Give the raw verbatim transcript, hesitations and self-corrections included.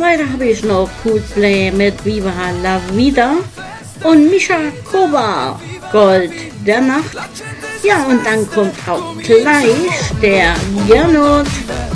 weiter habe ich noch Coldplay mit Viva la Vida und Misha Koba, Gold der Nacht. Ja, und dann kommt auch gleich der Gernot